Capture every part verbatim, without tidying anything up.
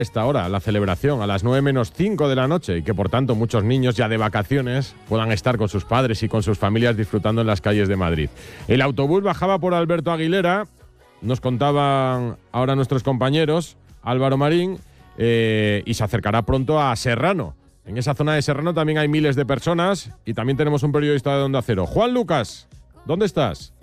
esta hora, la celebración, a las nueve menos cinco de la noche, y que por tanto muchos niños ya de vacaciones puedan estar con sus padres y con sus familias disfrutando en las calles de Madrid. El autobús bajaba por Alberto Aguilera, nos contaban ahora nuestros compañeros, Álvaro Marín, eh, y se acercará pronto a Serrano. En esa zona de Serrano también hay miles de personas y también tenemos un periodista de Onda Cero. Juan Lucas, ¿dónde estás?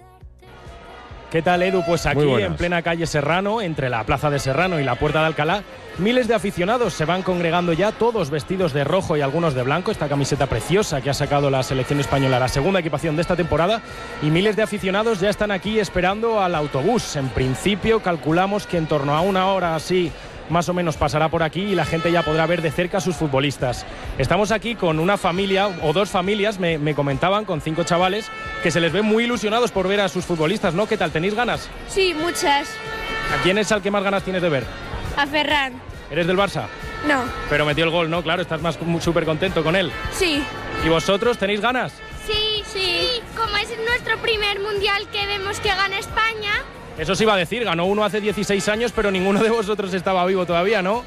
¿Qué tal, Edu? Pues aquí en plena calle Serrano, entre la plaza de Serrano y la Puerta de Alcalá, miles de aficionados se van congregando ya, todos vestidos de rojo y algunos de blanco, esta camiseta preciosa que ha sacado la selección española, la segunda equipación de esta temporada, y miles de aficionados ya están aquí esperando al autobús. En principio calculamos que en torno a una hora así más o menos pasará por aquí y la gente ya podrá ver de cerca a sus futbolistas. Estamos aquí con una familia, o dos familias, me, me comentaban, con cinco chavales, que se les ve muy ilusionados por ver a sus futbolistas, ¿no? ¿Qué tal? ¿Tenéis ganas? Sí, muchas. ¿A quién es al que más ganas tienes de ver? A Ferran. ¿Eres del Barça? No. Pero metió el gol, ¿no? Claro, estás más súper contento con él. Sí. ¿Y vosotros tenéis ganas? Sí, sí, sí. Como es nuestro primer mundial que vemos que gana España. Eso sí iba a decir, ganó uno hace dieciséis años, pero ninguno de vosotros estaba vivo todavía, ¿no?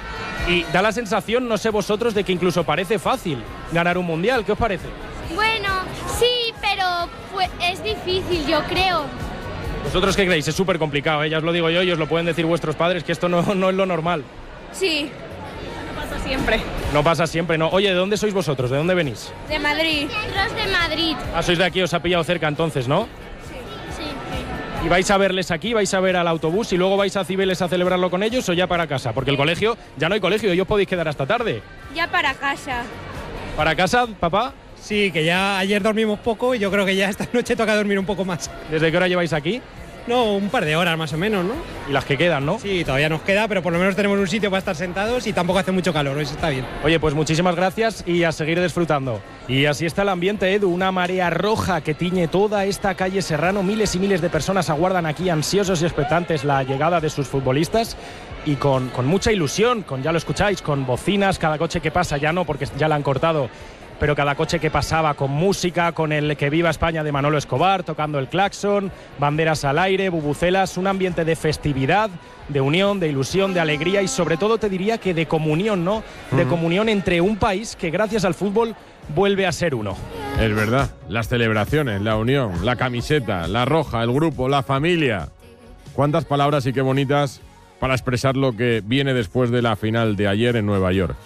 Y da la sensación, no sé vosotros, de que incluso parece fácil ganar un mundial. ¿Qué os parece? Bueno, sí, pero pues, es difícil, yo creo. ¿Vosotros qué creéis? Es súper complicado, ¿eh? Ya os lo digo yo y os lo pueden decir vuestros padres, que esto no, no es lo normal. Sí. No pasa siempre. No pasa siempre, no. Oye, ¿de dónde sois vosotros? ¿De dónde venís? De Madrid. Nosotros de Madrid. Ah, sois de aquí, os ha pillado cerca entonces, ¿no? Sí. ¿Y vais a verles aquí, vais a ver al autobús y luego vais a Cibeles a celebrarlo con ellos o ya para casa? Porque el colegio, ya no hay colegio, ellos podéis quedar hasta tarde. Ya para casa. ¿Para casa, papá? Sí, que ya ayer dormimos poco y yo creo que ya esta noche toca dormir un poco más. ¿Desde qué hora lleváis aquí? No, un par de horas más o menos, ¿no? Y las que quedan, ¿no? Sí, todavía nos queda, pero por lo menos tenemos un sitio para estar sentados y tampoco hace mucho calor, eso está bien. Oye, pues muchísimas gracias y a seguir disfrutando. Y así está el ambiente, Edu, una marea roja que tiñe toda esta calle Serrano. Miles y miles de personas aguardan aquí ansiosos y expectantes la llegada de sus futbolistas y con, con mucha ilusión, con, ya lo escucháis, con bocinas, cada coche que pasa, ya no, porque ya la han cortado, pero cada coche que pasaba con música, con el Que Viva España de Manolo Escobar, tocando el claxon, banderas al aire, bubucelas, un ambiente de festividad, de unión, de ilusión, de alegría y sobre todo te diría que de comunión, ¿no? De comunión entre un país que gracias al fútbol vuelve a ser uno. Es verdad, las celebraciones, la unión, la camiseta, la roja, el grupo, la familia. Cuántas palabras y qué bonitas para expresar lo que viene después de la final de ayer en Nueva York.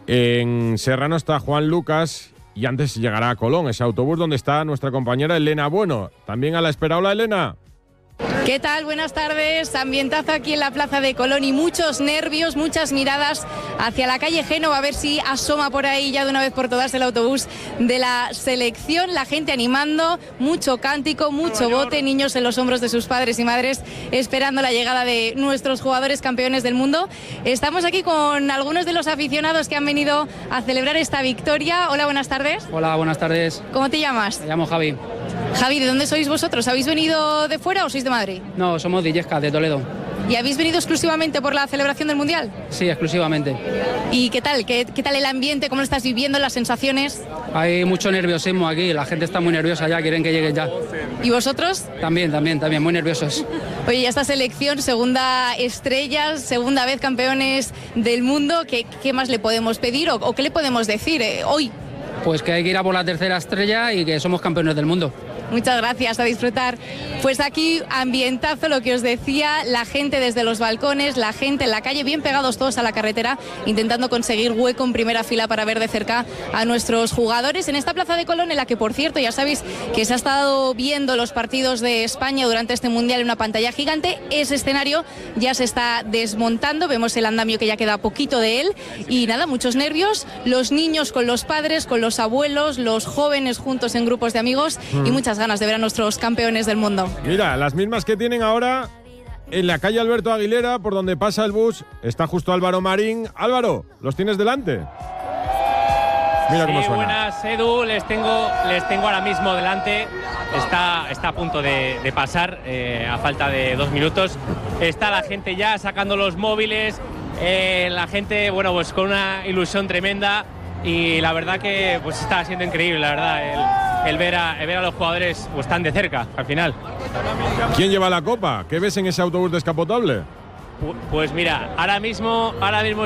En Serrano está Juan Lucas y antes llegará a Colón, ese autobús donde está nuestra compañera Elena Bueno. También a la espera. Hola, Elena. ¿Qué tal? Buenas tardes. Ambientazo aquí en la plaza de Colón y muchos nervios, muchas miradas hacia la calle Génova, a ver si asoma por ahí ya de una vez por todas el autobús de la selección. La gente animando, mucho cántico, mucho bote, niños en los hombros de sus padres y madres esperando la llegada de nuestros jugadores campeones del mundo. Estamos aquí con algunos de los aficionados que han venido a celebrar esta victoria. Hola, buenas tardes. Hola, buenas tardes. ¿Cómo te llamas? Me llamo Javi. Javi, ¿de dónde sois vosotros? ¿Habéis venido de fuera o sois de Madrid? No, somos de Illescas, de Toledo. ¿Y habéis venido exclusivamente por la celebración del Mundial? Sí, exclusivamente. ¿Y qué tal? ¿Qué, qué tal el ambiente? ¿Cómo lo estás viviendo? ¿Las sensaciones? Hay mucho nerviosismo aquí, la gente está muy nerviosa ya, quieren que llegue ya. ¿Y vosotros? También, también, también, muy nerviosos. Oye, ya esta selección, segunda estrella, segunda vez campeones del mundo, ¿qué, qué más le podemos pedir o, o qué le podemos decir eh, hoy? Pues que hay que ir a por la tercera estrella y que somos campeones del mundo. Muchas gracias, a disfrutar. Pues aquí, ambientazo, lo que os decía, la gente desde los balcones, la gente en la calle, bien pegados todos a la carretera, intentando conseguir hueco en primera fila para ver de cerca a nuestros jugadores en esta plaza de Colón, en la que, por cierto, ya sabéis que se ha estado viendo los partidos de España durante este Mundial en una pantalla gigante. Ese escenario ya se está desmontando, vemos el andamio que ya queda poquito de él y nada, muchos nervios, los niños con los padres, con los abuelos, los jóvenes juntos en grupos de amigos mm. y muchas ganas de ver a nuestros campeones del mundo. Mira, las mismas que tienen ahora en la calle Alberto Aguilera, por donde pasa el bus, está justo Álvaro Marín. Álvaro, ¿los tienes delante? Mira cómo sí, suena. Buenas, Edu, les tengo, les tengo ahora mismo delante. Está, está a punto de, de pasar, eh, a falta de dos minutos. Está la gente ya sacando los móviles, eh, la gente, bueno, pues con una ilusión tremenda. Y la verdad que pues está siendo increíble, la verdad, el, el, ver, a, el ver a los jugadores pues tan de cerca al final. ¿Quién lleva la copa? ¿Qué ves en ese autobús descapotable? Pues mira, ahora mismo, ahora mismo